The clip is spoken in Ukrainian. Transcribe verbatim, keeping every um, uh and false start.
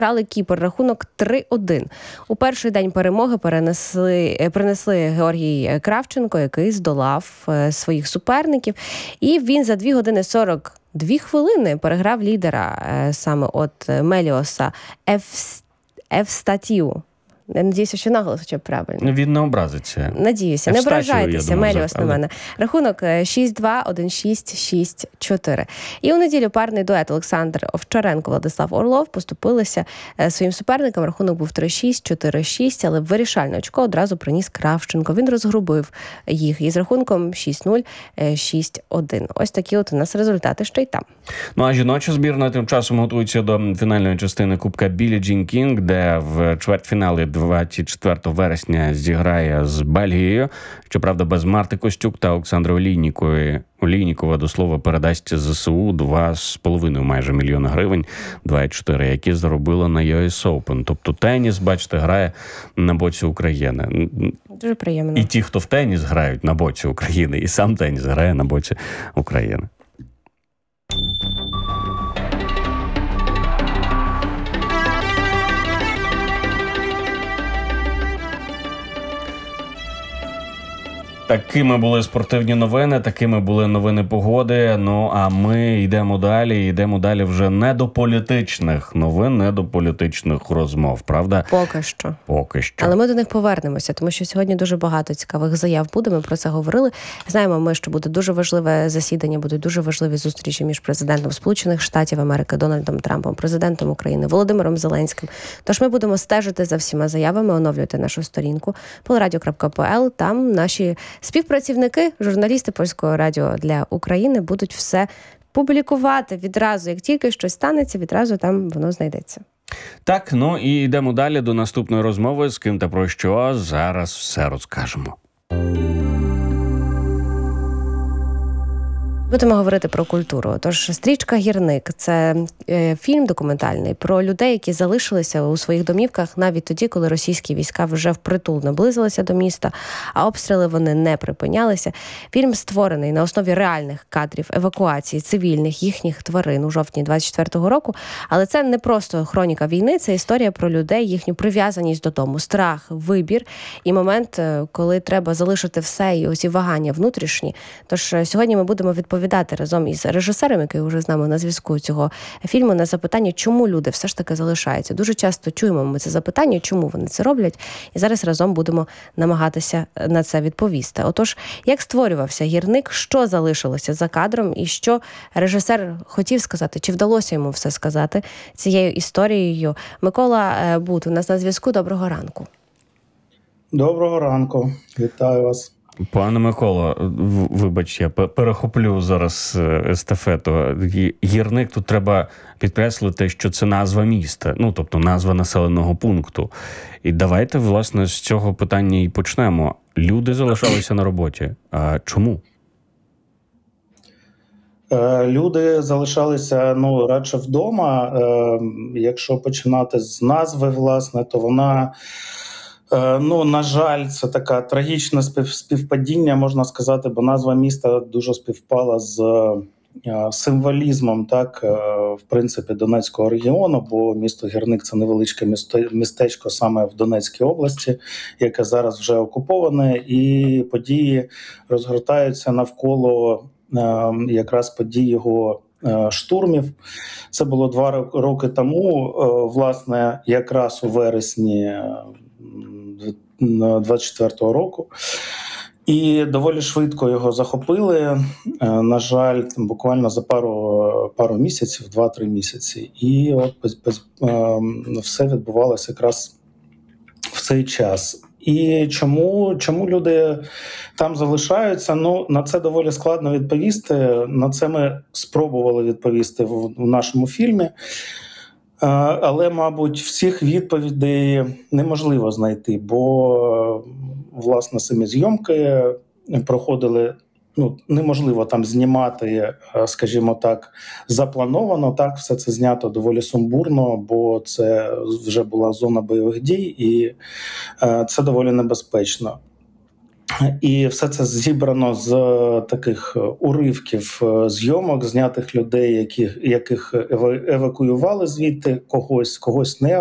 Грали Кіпр, рахунок три один. У перший день перемоги перенесли, принесли Георгій Кравченко, який здолав своїх суперників. І він за дві години сорок дві хвилини переграв лідера саме от Меліоса Евстатію. Я надіюся, що наголос хоча б правильно. Він не образиться. Надіюся, не ображайтеся, Меліос на мене. Рахунок шість два, один шість, шість чотири. І у неділю парний дует Олександр Овчаренко, Владислав Орлов поступилися своїм суперникам. Рахунок був три шість, чотири шість, але вирішальне очко одразу приніс Кравченко. Він розгрубив їх із рахунком шість нуль, шість один. Ось такі от у нас результати, що й там. Ну а жіноча збірна тим часом готується до фінальної частини Кубка Біллі Джін Кінг, де в чвертьфіналі двадцять четвертого вересня зіграє з Бельгією. Щоправда, без Марти Костюк та Олександра Олійнікової. Олійнікова, до слова, передасть ЗСУ два з половиною майже мільйона гривень, двадцять чотири, які заробила на ю ес Open. Тобто теніс, бачите, грає на боці України. Дуже приємно. І ті, хто в теніс грають на боці України, і сам теніс грає на боці України. Такими були спортивні новини, такими були новини погоди. Ну, а ми йдемо далі, йдемо далі вже не до політичних новин, не до політичних розмов, правда? Поки що. Поки що. Але ми до них повернемося, тому що сьогодні дуже багато цікавих заяв буде, ми про це говорили. Знаємо ми, що буде дуже важливе засідання, будуть дуже важливі зустрічі між президентом Сполучених Штатів Америки Дональдом Трампом, президентом України Володимиром Зеленським. Тож ми будемо стежити за всіма заявами, оновлювати нашу сторінку полрадіо крапка пе ел, там наші співпрацівники, журналісти Польського радіо для України будуть все публікувати відразу. Як тільки щось станеться, відразу там воно знайдеться. Так, ну і йдемо далі до наступної розмови. З ким та про що зараз все розкажемо. Будемо говорити про культуру. Тож «Стрічка Гірник» – це е, фільм документальний про людей, які залишилися у своїх домівках навіть тоді, коли російські війська вже впритул наблизилися до міста, а обстріли вони не припинялися. Фільм створений на основі реальних кадрів евакуації цивільних їхніх тварин у жовтні двадцять четвертого року. Але це не просто хроніка війни, це історія про людей, їхню прив'язаність додому, страх, вибір і момент, коли треба залишити все і оці вагання внутрішні. Тож сьогодні ми будемо відповідати відповідати разом із режисером, який вже з нами на зв'язку цього фільму, на запитання, чому люди все ж таки залишаються. Дуже часто чуємо ми це запитання, чому вони це роблять, і зараз разом будемо намагатися на це відповісти. Отож, як створювався «Гірник», що залишилося за кадром і що режисер хотів сказати, чи вдалося йому все сказати цією історією. Микола Бут у нас на зв'язку. Доброго ранку. Доброго ранку. Вітаю вас. Пане Миколо, вибач, я перехоплю зараз естафету. Гірник, тут треба підкреслити, що це назва міста, ну, тобто назва населеного пункту. І давайте, власне, з цього питання і почнемо. Люди залишалися на роботі. А чому? Люди залишалися, ну, радше вдома. Якщо починати з назви, власне, то вона... Ну, на жаль, це така трагічне співпадіння, можна сказати, бо назва міста дуже співпала з символізмом, так, в принципі, Донецького регіону, бо місто Гірник – це невеличке містечко саме в Донецькій області, яке зараз вже окуповане, і події розгортаються навколо якраз подій його штурмів. Це було два роки тому, власне, якраз у вересні двадцять четвертого року. І доволі швидко його захопили, на жаль, буквально за пару, пару місяців, два-три місяці. І от без, без, все відбувалося якраз в цей час. І чому, чому люди там залишаються? Ну, на це доволі складно відповісти. На це ми спробували відповісти в, в нашому фільмі. Але, мабуть, всіх відповідей неможливо знайти, бо, власне, самі зйомки проходили, ну, неможливо там знімати, скажімо так, заплановано, так, все це знято доволі сумбурно, бо це вже була зона бойових дій, і це доволі небезпечно. І все це зібрано з таких уривків зйомок, знятих людей, яких, яких евакуювали звідти, когось, когось не